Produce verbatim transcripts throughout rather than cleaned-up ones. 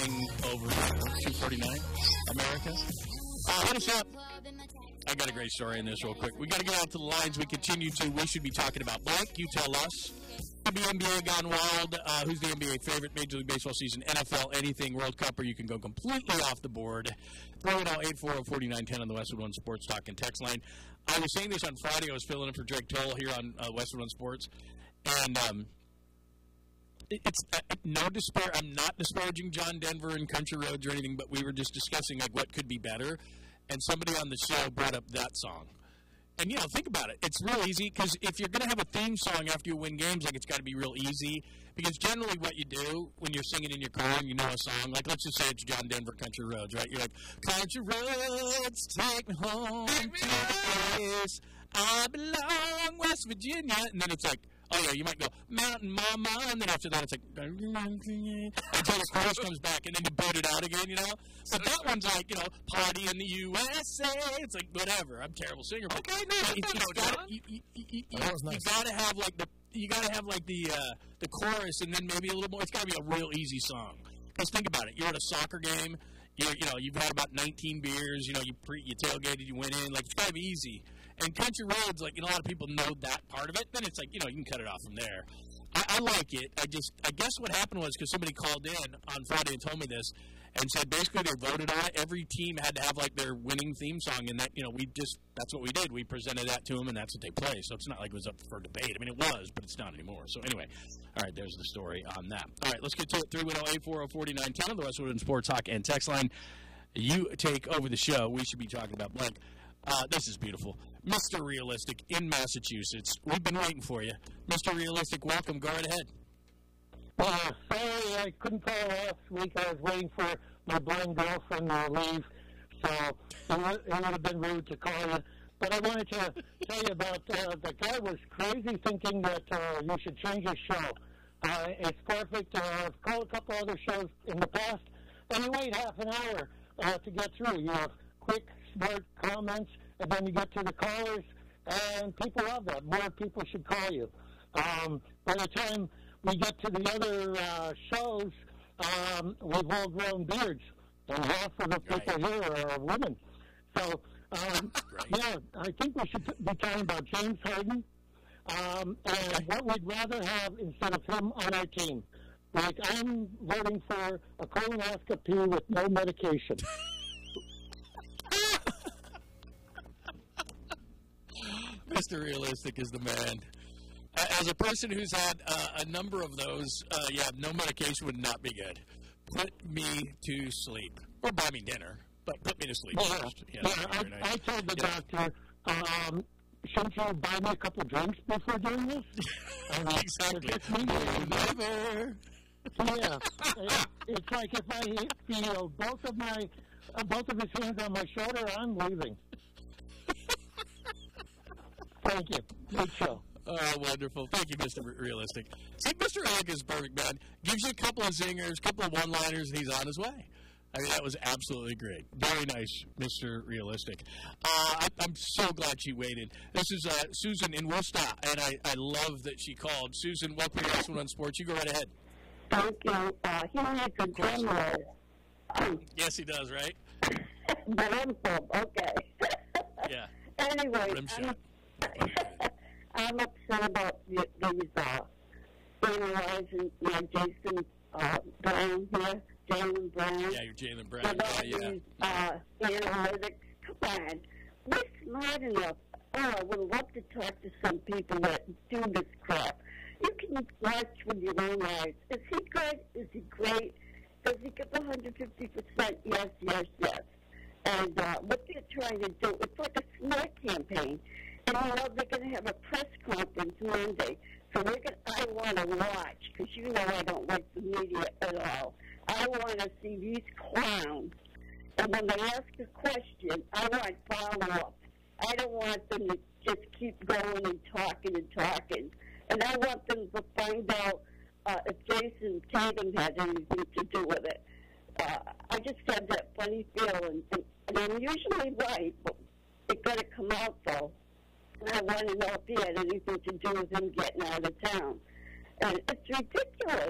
anything over two forty-nine, America. Uh, hit us up. I got a great story in this real quick. We got to get out to the lines. We continue to. We should be talking about blank. You tell us. Could be N B A gone wild. Uh, who's the N B A favorite? Major League Baseball season, N F L, anything, World Cup, or you can go completely off the board. Throw it out eight four zero, four nine one zero on the Westwood One Sports Talk and text line. I was saying this on Friday. I was filling in for Drake Toll here on uh, Westwood One Sports, and um, it, it's uh, no despair. I'm not disparaging John Denver and Country Roads or anything, but we were just discussing like what could be better. And somebody on the show brought up that song. And, you know, think about it. It's real easy because if you're going to have a theme song after you win games, like, it's got to be real easy. Because generally what you do when you're singing in your car and you know a song, like, let's just say it's John Denver, Country Roads, right? You're like, Country Roads, take me home to the place I belong, West Virginia. And then it's like, oh, yeah, you might go, Mountain Mama, and then after that it's like, until the chorus comes back, and then you boot it out again, you know? But that one's like, you know, Party in the U S A. It's like, whatever. I'm a terrible singer. But okay, no, you, you, gotta, you, you, you, you, you, nice. you gotta have, like, the, you gotta have, like, the, uh, the chorus, and then maybe a little more. It's gotta be a real easy song. Because think about it. You're at a soccer game. You're, you know, you've had about nineteen beers. You know, you pre, you tailgated, you went in. Like, it's gotta be easy. And Country Roads, like, you know, a lot of people know that part of it. Then it's like, you know, you can cut it off from there. I, I like it. I just, I guess what happened was because somebody called in on Friday and told me this and said basically they voted on it. Every team had to have, like, their winning theme song. And that, you know, we just, that's what we did. We presented that to them, and that's what they play. So it's not like it was up for debate. I mean, it was, but it's not anymore. So anyway, all right, there's the story on that. All right, let's get to it. three one zero, eight four zero, four nine one zero on the Westwood Sports Talk and text line. You take over the show. We should be talking about blank. Uh, this is beautiful. Mister Realistic in Massachusetts. We've been waiting for you. Mister Realistic, welcome. Go right ahead. Uh, sorry, I couldn't call last week. I was waiting for my blind girlfriend to leave, so it would, it would have been rude to call you. But I wanted to tell you about uh, the guy was crazy thinking that uh, you should change your show. Uh, it's perfect. Uh, I've called a couple other shows in the past, and you wait half an hour uh, to get through. You have quick, smart comments, and then you get to the callers, and people love that. More people should call you. Um, by the time we get to the other uh, shows, um, we've all grown beards, and half of the people right. here are women. So, um, right. yeah, I think we should be talking about James Harden um, and okay. what we'd rather have instead of him on our team. Like, I'm voting for a colonoscopy with no medication. Mister Realistic is the man. As a person who's had uh, a number of those, uh, yeah, no medication would not be good. Put me to sleep. Or buy me dinner, but put me to sleep yeah, first. Yeah, yeah, I, nice. I told the yeah. doctor, um, shouldn't you buy me a couple of drinks before doing this? uh, exactly. Never. Yeah. It, it's like if I feel both of my, uh, both of his hands on my shoulder, I'm leaving. Thank you. Good show. Oh, wonderful. Thank you, Mister Realistic. See, Mister Alec is perfect, man. Gives you a couple of zingers, a couple of one-liners, and he's on his way. I mean, that was absolutely great. Very nice, Mister Realistic. Uh, I, I'm so glad she waited. This is uh, Susan in Worcester, and I, I love that she called. Susan, welcome to Westwood on Sports. You go right ahead. Thank you. Uh, he has a drum roll. Um, yes, he does, right? But I'm full. Okay. Yeah. Anyway. Rim shot. I'm upset about the, these uh, analyzing my Jason uh, Brown here, Jaylen Brown. Yeah, you're Jaylen Brown. Yeah, yeah. These, uh, analytics. Come on. We're smart enough. Oh, I would love to talk to some people that do this crap. You can watch with your own eyes. Is he good? Is he great? Does he give one hundred fifty percent? Yes, yes, yes. And uh, what they're trying to do, it's like a smart campaign. And you know they're going to have a press conference Monday. So we're gonna, I want to watch, because you know I don't like the media at all. I want to see these clowns. And when they ask a question, I want follow-up. I don't want them to just keep going and talking and talking. And I want them to find out uh, if Jason Tatum had anything to do with it. Uh, I just had that funny feeling. And, and I'm usually right, but it got to come out, though. And I want to know if he had anything to do with him getting out of town. And it's ridiculous.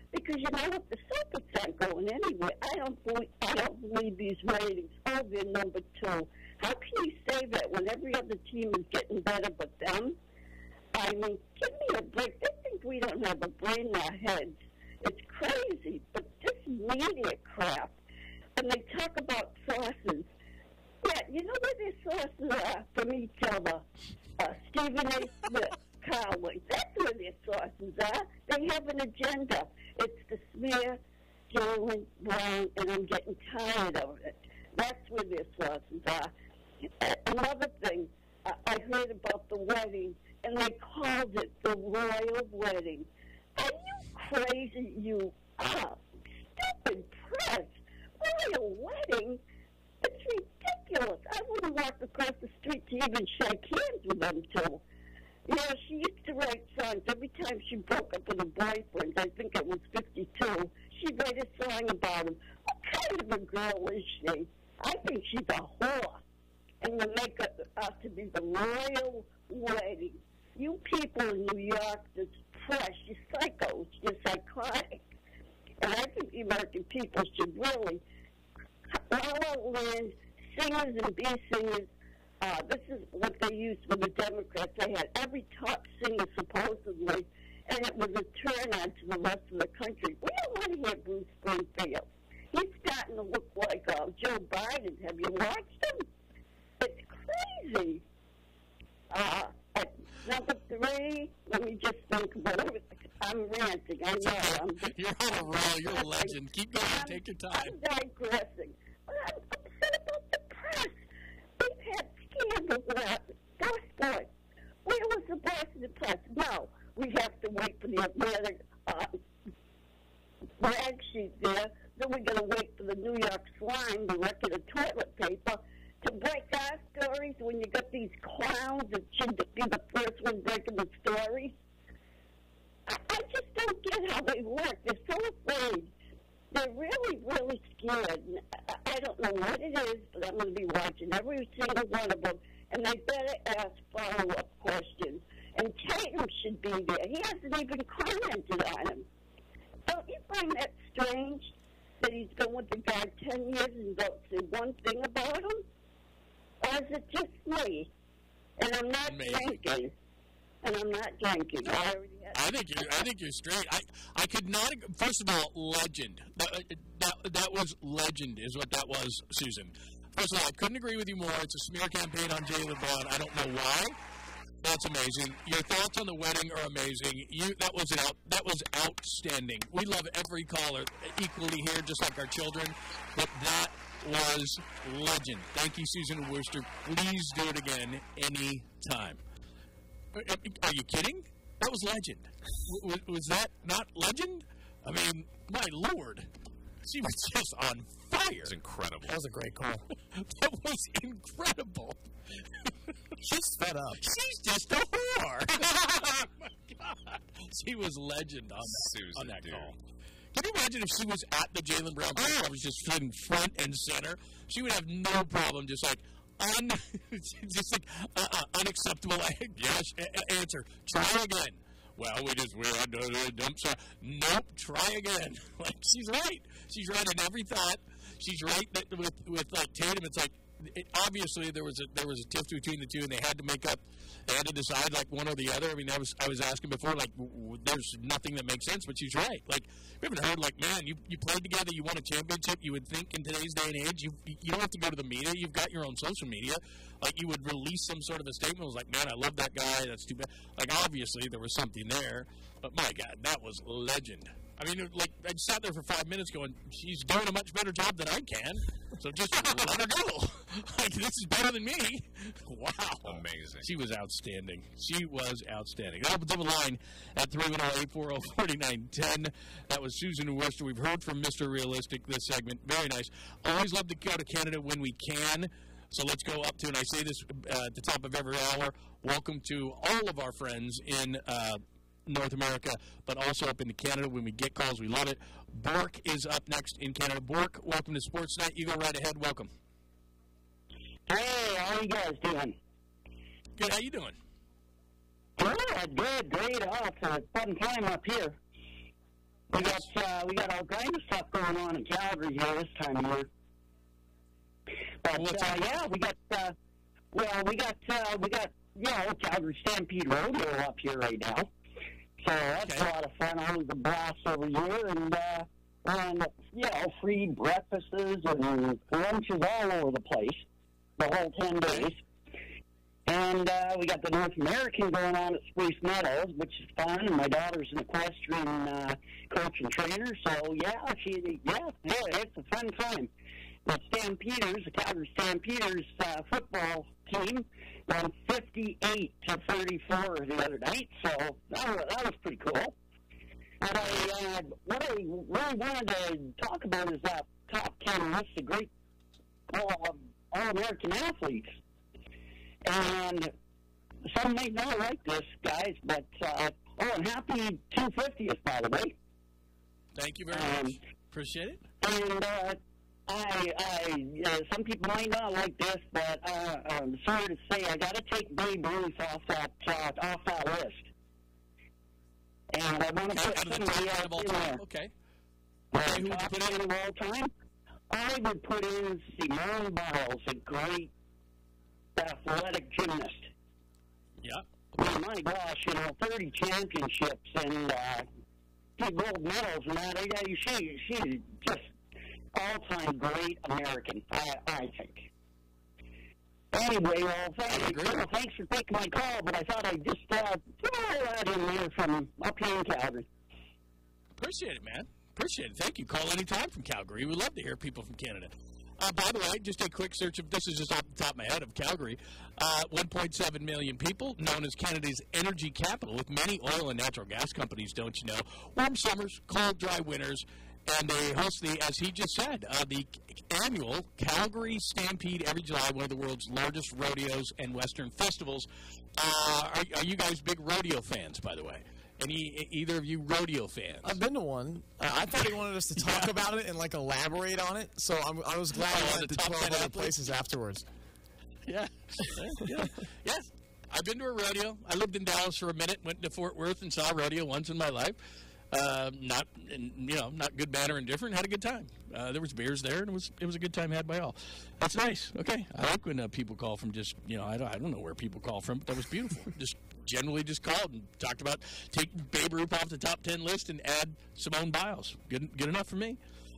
Because you know what? The Celtics aren't going anywhere. I don't believe, I don't believe these ratings. Oh, they're number two. How can you say that when every other team is getting better but them? I mean, give me a break. They think we don't have a brain in our heads. It's crazy. But this media crap, and they talk about sources. Yeah, you know where their sources are from each other? Uh, Stephen A. Smith, Carlin. That's where their sources are. They have an agenda. It's the smear, Jaylen Brown, and I'm getting tired of it. That's where their sources are. Uh, another thing, uh, I heard about the wedding, and they called it the royal wedding. Are you crazy? You are. Stupid press. Royal wedding? It's ridiculous. I wouldn't walk across the street to even shake hands with them two. You know, she used to write songs every time she broke up with a boyfriend. I think it was fifty-two. She'd write a song about him. What kind of a girl is she? I think she's a whore. And you make her out to be the royal wedding. You people in New York, this press, you're psychos, you're psychotic. And I think the American people should really follow land, singers and be singers. Uh, this is what they used for the Democrats. They had every top singer, supposedly, and it was a turn on to the rest of the country. We don't want to hear Bruce Springfield. He's starting to look like uh, Joe Biden. Have you watched him? It's crazy. Uh, at number three, let me just think about it. I'm ranting. I know. I'm just, You're on a roll. You're a legend. Keep going. I'm, Take your time. I'm digressing. But I'm upset about the press. They've had scandals about our sport. Where was the Boston press? No, we have to wait for the Atlantic uh, rag sheet there. Then we're going to wait for the New York Slime, the record of toilet paper, to break our stories when you got these clowns that should be the first one breaking the stories. I, I just don't get how they work. They're so afraid. They're really, really scared. I, I don't know what it is, but I'm going to be watching every single one of them, and they better ask follow-up questions. And Tatum should be there. He hasn't even commented on him. Don't you find that strange that he's been with the guy ten years and don't say one thing about him? Or is it just me? And I'm not Maybe. drinking. And I'm not drinking. I already had I think you're. I think you're straight. I. I could not. First of all, legend. That, that, that was legend, is what that was, Susan. First of all, I couldn't agree with you more. It's a smear campaign on Jaylen Brown. I don't know why. That's amazing. Your thoughts on the wedding are amazing. You. That was out. That was outstanding. We love every caller equally here, just like our children. But that was legend. Thank you, Susan Wooster. Please do it again anytime. Are you kidding? That was legend. W- was that not legend? I mean, my Lord. She was just on fire. It's incredible. That was a great call. That was incredible. She's fed up. She's just a whore. Oh, my God. She was legend on that, Susan, on that dude. call. Can you imagine if she was at the Jaylen Brown press conference just sitting front and center? She would have no problem just like, Un, just like uh, uh, unacceptable yes, a- answer. Try again. Well, we just we're under the dump. Nope. Try again. Like she's right. She's right in every thought. She's right that with with like Tatum. It's like it, obviously there was a there was a tiff between the two, and they had to make up. They had to decide like one or the other. I mean, I was I was asking before like w- w- there's nothing that makes sense, but she's right. Like we haven't heard like man, you you played together, you won a championship. You would think in today's day and age, you you don't have to go to the media. You've got your own social media. Like you would release some sort of a statement. It was like, man, I love that guy. That's too bad. Like obviously there was something there, but my God, that was legend. I mean, it, like I sat there for five minutes going, she's doing a much better job than I can. So just let her go. Like this is better than me. Wow, Amazing. She was outstanding. She was outstanding. That opens up a line at three one zero, eight four zero, four nine one zero. That was Susan Worcester. We've heard from Mister Realistic this segment. Very nice. Always love to go to Canada when we can. So let's go up to, and I say this uh, at the top of every hour, welcome to all of our friends in uh, North America, but also up into Canada when we get calls. We love it. Bork is up next in Canada. Bork, welcome to Sportsnet. You go right ahead. Welcome. Hey, how you guys doing? Good. How you doing? Good, good, great. Oh, it's a fun time up here. We got uh, we got all kinds of stuff going on in Calgary here this time of year. But What's uh, yeah, we got uh, well, we got uh, we got you know Calgary Stampede Rodeo up here right now. So that's Okay. a lot of fun. Always a blast over here, and uh, and you know free breakfasts and lunches all over the place the whole ten days. And uh, we got the North American going on at Spruce Meadows, which is fun. And my daughter's an equestrian uh, coach and trainer, so yeah, she yeah, yeah, it's a fun time. The Stampeders, the Calgary Stampeders uh, football team, won fifty-eight to thirty-four the other night, so that was, that was pretty cool. And I, uh, what I really wanted to talk about is that top ten list of great uh, All-American athletes. And some may not like this, guys, but, uh, oh, and happy two hundred fiftieth, by the way. Thank you very Um, much. Appreciate it. And uh, I, I, uh, some people might not like this, but uh, I'm sorry to say I got to take Babe Ruth off that uh, off that list. And I want to Okay, put out of the somebody top ten else of all in time. there. Okay. Uh, Okay, who would you top put in? ten of all time? I would put in Simone Biles, a great athletic gymnast. Yeah. I mean, my gosh, you know, thirty championships and uh, two gold medals and that. Yeah, she, she's just all-time great American, I, I think. Anyway, well, thank, agree. well, thanks for taking my call, but I thought I'd just uh, throw that in there from up here in Calgary. Appreciate it, man. Appreciate it. Thank you. Call anytime from Calgary. We love to hear people from Canada. Uh, by the way, just a quick search of this is just off the top of my head of Calgary. Uh, one point seven million people, known as Canada's energy capital, with many oil and natural gas companies, don't you know? Warm summers, cold, dry winters, and they host the, as he just said, uh, the annual Calgary Stampede every July, one of the world's largest rodeos and Western festivals. Uh, are, are you guys big rodeo fans, by the way? Any either of you rodeo fans? I've been to one. Uh, I thought he wanted us to talk Yeah. about it and like elaborate on it. So I'm, I was glad Oh, we the went to top twelve ten other athletes? places afterwards. Yeah. yeah. Yes. I've been to a rodeo. I lived in Dallas for a minute, went to Fort Worth and saw a rodeo once in my life. Uh, not, in, you know, not good, bad, or indifferent. Had a good time. Uh, there was beers there, and it was it was a good time had by all. That's nice. Okay. I like when uh, people call from just, you know, I don't, I don't know where people call from, but that was beautiful. just generally just called and talked about taking Babe Ruth off the top ten list and add Simone Biles. Good, good enough for me.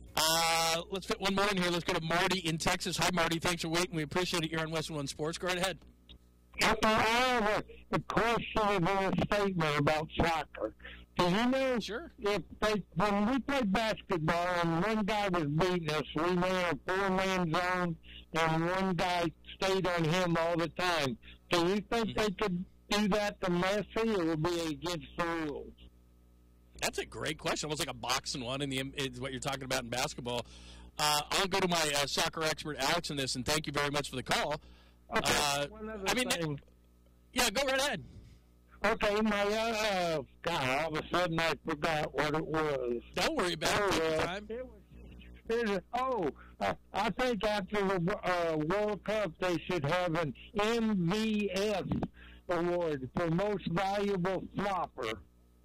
Uh, let's fit one more in here. Let's go to Marty in Texas. Hi, Marty. Thanks for waiting. We appreciate it. You're on West One Sports. Go right ahead. I have a, a question or a statement about soccer. Do you know Sure. if they, when we played basketball and one guy was beating us, we ran a four-man zone and one guy stayed on him all the time. Do you think they could do that to Messi, or would be against the rules? That's a great question. Almost like a boxing one in the is what you're talking about in basketball. Uh, I'll go to my uh, soccer expert, Alex, in this, and thank you very much for the call. Okay, Uh, one other I mean, thing. Yeah, go right ahead. Okay, my, uh, God, all of a sudden I forgot what it was. Don't worry about it. Oh, Take your uh, time. it was, it was, oh, uh, I think after the uh, World Cup they should have an M V S award for most valuable flopper.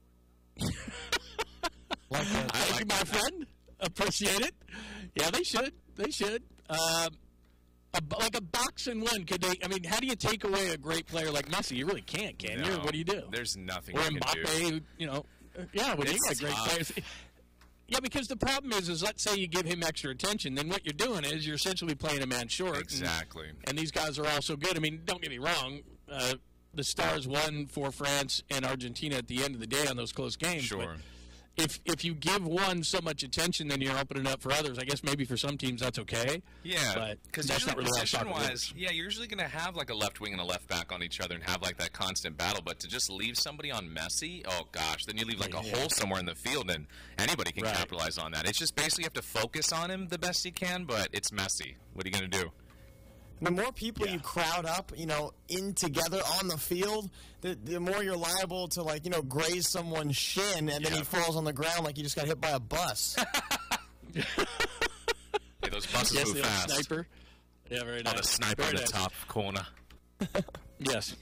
Thank you, my friend. Appreciate it. Yeah, they should. They should. Um, a, like a boxing one, could they? I mean, how do you take away a great player like Messi? You really can't, can you? No, What do you do? There's nothing Or you can do. Mbappe, who, you know, uh, yeah, when you It's got great tough. players. Yeah, because the problem is, is let's say you give him extra attention, then what you're doing is you're essentially playing a man short. and- Exactly. And, these guys are all so good. I mean, don't get me wrong. Uh, the Stars won for France and Argentina at the end of the day on those close games. Sure. But if if you give one so much attention, then you're opening up for others. I guess maybe for some teams that's okay. Yeah, But because that's not really how soccer position-wise, works. yeah, you're usually going to have like a left wing and a left back on each other and have like that constant battle. But to just leave somebody on Messi, oh gosh, then you leave like a Yeah. hole somewhere in the field, and anybody can Right. capitalize on that. It's just basically you have to focus on him the best you can, but it's Messi. What are you going to do? The more people Yeah. you crowd up, you know, in together on the field, the, the more you're liable to, like, you know, graze someone's shin, and then Yeah. he falls on the ground like he just got hit by a bus. Hey, those buses Yes, move the old fast. sniper. Yeah, very Oh, nice. the sniper Very in the nice. top corner. Yes.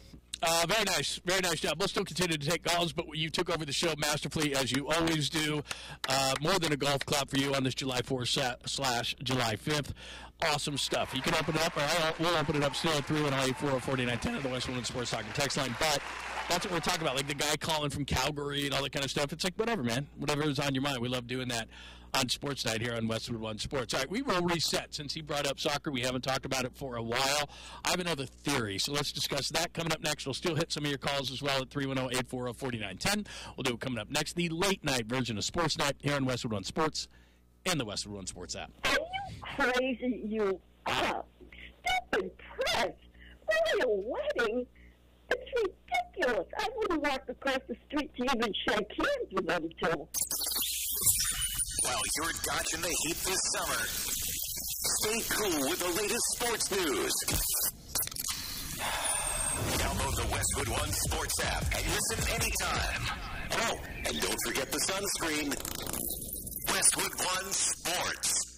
Uh, very nice. Very nice job. We'll still continue to take calls, but you took over the show masterfully, as you always do. Uh, more than a golf clap for you on this July fourth slash July fifth. Awesome stuff. You can open it up, or I'll, we'll open it up still at three one zero, eight four zero, four nine one zero the Westwood Sports Talk and text line. But that's what we're talking about, like the guy calling from Calgary and all that kind of stuff. It's like, whatever, man. Whatever is on your mind. We love doing that on Sports Night here on Westwood One Sports. All right, we will reset. Since he brought up soccer, we haven't talked about it for a while. I have another theory, so let's discuss that coming up next. We'll still hit some of your calls as well at three one zero, eight four zero, four nine one zero. We'll do it coming up next, the late-night version of Sports Night here on Westwood One Sports and the Westwood One Sports app. Are you crazy, you are? Stupid press. Really a wedding? It's ridiculous. I wouldn't walk across the street to even shake hands with them, too. While you're dodging the heat this summer, stay cool with the latest sports news. Download the Westwood One Sports app and listen anytime. Oh, and don't forget the sunscreen. Westwood One Sports.